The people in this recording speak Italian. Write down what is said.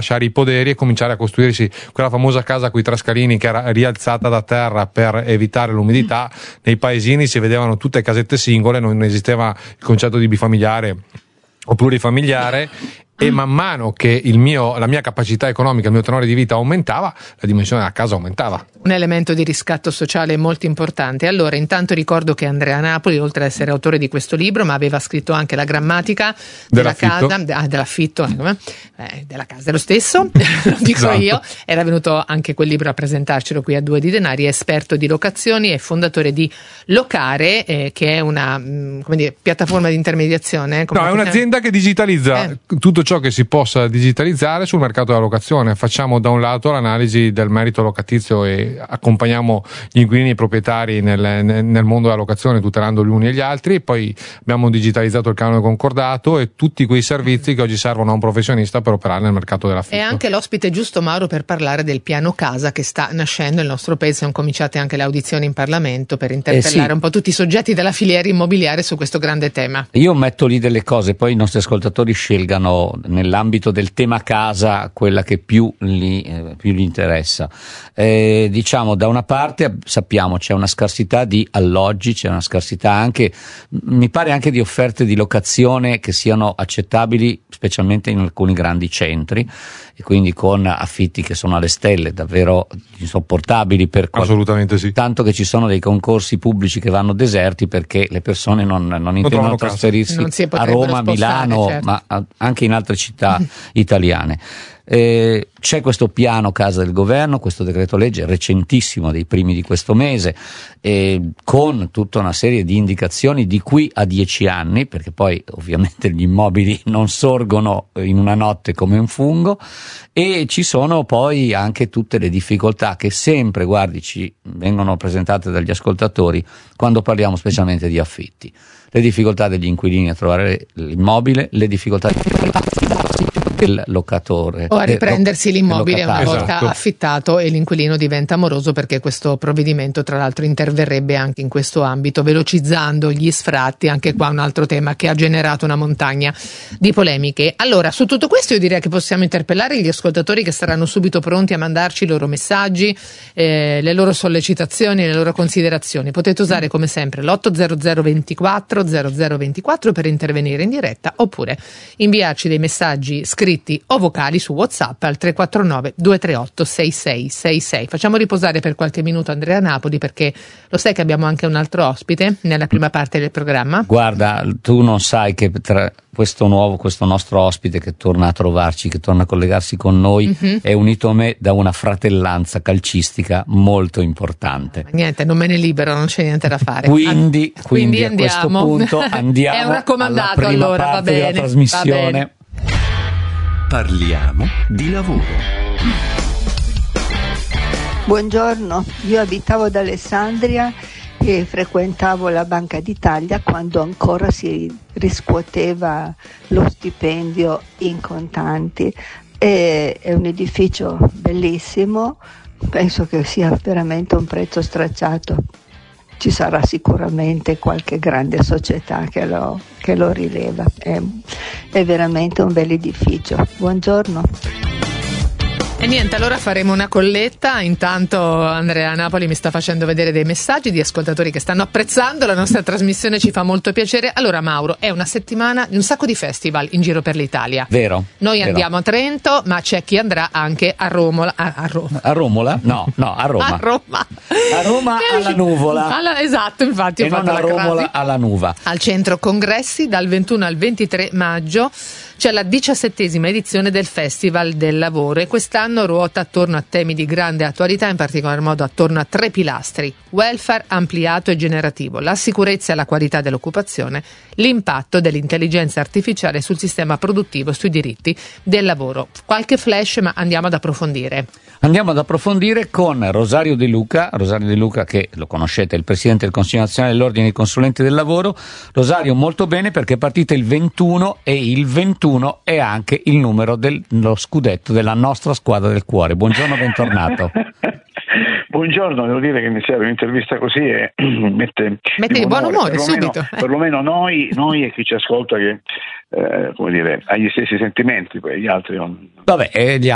lasciare i poderi e cominciare a costruirsi quella famosa casa con i 3 scalini che era rialzata da terra per evitare l'umidità. Nei paesini si vedevano tutte casette singole, non esisteva il concetto di bifamiliare o plurifamiliare, e man mano che la mia capacità economica, il mio tenore di vita aumentava, la dimensione della casa aumentava. Un elemento di riscatto sociale molto importante. Allora, intanto ricordo che Andrea Napoli, oltre ad essere autore di questo libro, ma aveva scritto anche la grammatica della casa, dell'affitto, della casa, lo stesso, lo dico esatto. Io, era venuto anche quel libro a presentarcelo qui a Due di Denari, è esperto di locazioni e fondatore di Locare, che è una piattaforma di intermediazione. No, è un'azienda che digitalizza tutto ciò che si possa digitalizzare sul mercato della locazione. Facciamo da un lato l'analisi del merito locatizio e accompagniamo gli inquilini e i proprietari nel mondo della locazione, tutelando gli uni e gli altri. Poi abbiamo digitalizzato il canone concordato e tutti quei servizi che oggi servono a un professionista per operare nel mercato dell'affitto. È anche l'ospite giusto, Mauro, per parlare del piano casa che sta nascendo nel nostro paese. Sono cominciate anche le audizioni in Parlamento per interpellare un po' tutti i soggetti della filiera immobiliare su questo grande tema. Io metto lì delle cose, poi i nostri ascoltatori scelgano nell'ambito del tema casa quella che più gli interessa. Diciamo, da una parte sappiamo c'è una scarsità di alloggi, c'è una scarsità anche, mi pare anche di offerte di locazione che siano accettabili, specialmente in alcuni grandi centri, e quindi con affitti che sono alle stelle, davvero insopportabili assolutamente sì. Tanto che ci sono dei concorsi pubblici che vanno deserti perché le persone non intendono trasferirsi a Roma, Milano, certo. Ma anche in altre città italiane. C'è questo piano casa del governo, questo decreto legge recentissimo dei primi di questo mese, con tutta una serie di indicazioni di qui a 10 anni, perché poi ovviamente gli immobili non sorgono in una notte come un fungo, e ci sono poi anche tutte le difficoltà che sempre, guardi, ci vengono presentate dagli ascoltatori quando parliamo specialmente di affitti. Le difficoltà degli inquilini a trovare l'immobile, le difficoltà del locatore o a riprendersi l'immobile una volta esatto. affittato, e l'inquilino diventa moroso, perché questo provvedimento tra l'altro interverrebbe anche in questo ambito, velocizzando gli sfratti. Anche qua un altro tema che ha generato una montagna di polemiche. Allora, su tutto questo io direi che possiamo interpellare gli ascoltatori, che saranno subito pronti a mandarci i loro messaggi, le loro sollecitazioni, le loro considerazioni. Potete usare come sempre l'800 24 0024 per intervenire in diretta, oppure inviarci dei messaggi scritti o vocali su WhatsApp al 349 238 6666. Facciamo riposare per qualche minuto Andrea Napoli, perché lo sai che abbiamo anche un altro ospite nella prima parte del programma. Guarda, tu non sai che tra questo nostro ospite che torna a trovarci, che torna a collegarsi con noi, è unito a me da una fratellanza calcistica molto importante. Ma niente, non me ne libero, non c'è niente da fare. Quindi a andiamo. questo punto andiamo è un raccomandato, alla prima allora parte va bene, della trasmissione. va bene. Parliamo di lavoro. Buongiorno, io abitavo ad Alessandria e frequentavo la Banca d'Italia quando ancora si riscuoteva lo stipendio in contanti. È un edificio bellissimo, penso che sia veramente un prezzo stracciato. Ci sarà sicuramente qualche grande società che lo rileva. È veramente un bel edificio. Buongiorno. E niente, allora faremo una colletta. Intanto Andrea Napoli mi sta facendo vedere dei messaggi di ascoltatori che stanno apprezzando la nostra trasmissione, ci fa molto piacere. Allora Mauro, è una settimana di un sacco di festival in giro per l'Italia. Vero. Noi andiamo a Trento, ma c'è chi andrà anche a Romola. A Roma. A Romola? No, a Roma. A Roma. A Roma alla Nuvola. Esatto, infatti e ho fatto non a Romola crasi. alla Nuva. Al centro congressi dal 21 al 23 maggio c'è la 17ª edizione del Festival del Lavoro, e quest'anno ruota attorno a temi di grande attualità, in particolar modo attorno a 3 pilastri: welfare ampliato e generativo, la sicurezza e la qualità dell'occupazione, l'impatto dell'intelligenza artificiale sul sistema produttivo e sui diritti del lavoro. Qualche flash, ma andiamo ad approfondire. Andiamo ad approfondire con Rosario De Luca, che lo conoscete, è il Presidente del Consiglio Nazionale dell'Ordine dei Consulenti del Lavoro. Rosario, molto bene, perché è partita il 21 e il 21 è anche il numero dello scudetto della nostra squadra del cuore. Buongiorno, bentornato. Buongiorno, devo dire che iniziare un'intervista così mette di buon umore subito. Perlomeno noi e chi ci ascolta, che ha gli stessi sentimenti, poi gli altri non. Vabbè, gli